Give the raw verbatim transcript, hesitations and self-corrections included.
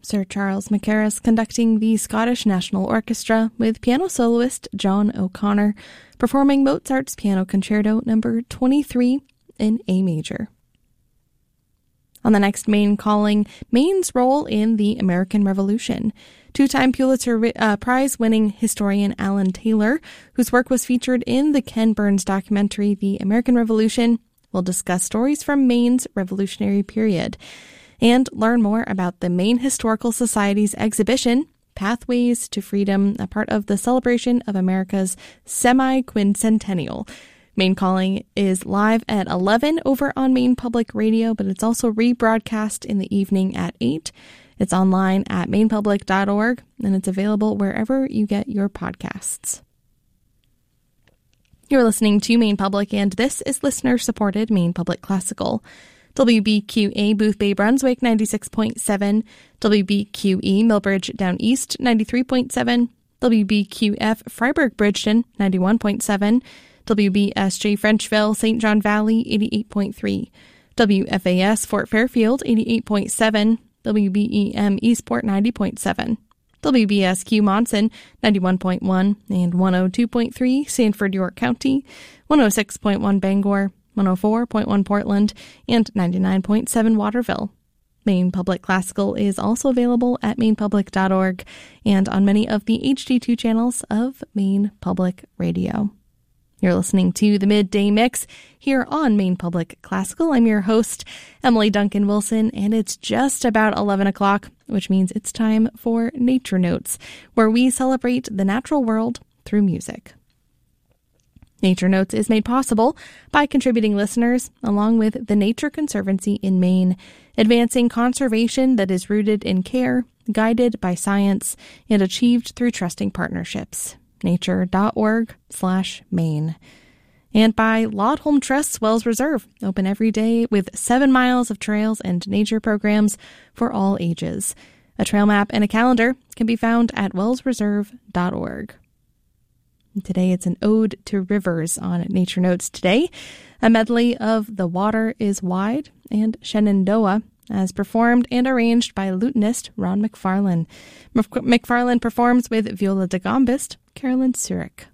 Sir Charles Mackerras conducting the Scottish National Orchestra with piano soloist John O'Connor performing Mozart's Piano Concerto number twenty-three in A major. On the next Maine Calling, Maine's role in the American Revolution. Two-time Pulitzer uh, Prize-winning historian Alan Taylor, whose work was featured in the Ken Burns documentary The American Revolution, will discuss stories from Maine's revolutionary period and learn more about the Maine Historical Society's exhibition, Pathways to Freedom, a part of the celebration of America's semi-quincentennial. Maine Calling is live at eleven over on Maine Public Radio, but it's also rebroadcast in the evening at eight. It's online at maine public dot org, and it's available wherever you get your podcasts. You're listening to Maine Public, and this is listener-supported Maine Public Classical. W B Q A Booth Bay Brunswick ninety-six point seven, W B Q E Millbridge Down East ninety-three point seven, W B Q F Freiburg Bridgeton ninety-one point seven, W B S J Frenchville, Saint John Valley, eighty-eight point three. W F A S Fort Fairfield, eighty-eight point seven. W B E M Eastport, ninety point seven. W B S Q Monson, ninety-one point one. And one oh two point three, Sanford, York County. one oh six point one, Bangor. one oh four point one, Portland. And ninety-nine point seven, Waterville. Maine Public Classical is also available at maine public dot org and on many of the H D two channels of Maine Public Radio. You're listening to the Midday Mix here on Maine Public Classical. I'm your host, Emily Duncan Wilson, and it's just about eleven o'clock, which means it's time for Nature Notes, where we celebrate the natural world through music. Nature Notes is made possible by contributing listeners, along with the Nature Conservancy in Maine, advancing conservation that is rooted in care, guided by science, and achieved through trusting partnerships. nature.org slash Maine. And by Laudholm Trust's Wells Reserve, open every day with seven miles of trails and nature programs for all ages. A trail map and a calendar can be found at wells reserve dot org. Today it's an ode to rivers on Nature Notes today, a medley of The Water is Wide and Shenandoah, as performed and arranged by lutenist Ron McFarlane. McFarlane performs with viola da gambist Carolyn Surik.